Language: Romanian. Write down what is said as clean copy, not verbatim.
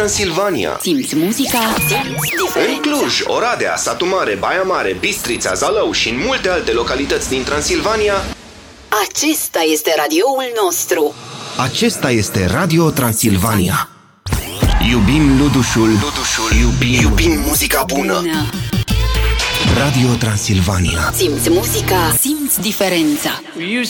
Transilvania. Simți muzica, simți diferența. În Cluj, Oradea, Satu Mare, Baia Mare, Bistrița, Zalău și în multe alte localități din Transilvania. Acesta este radioul nostru. Acesta este Radio Transilvania. Iubim Ludușul, iubim muzica bună. Radio Transilvania. Simți muzica, simți diferența. You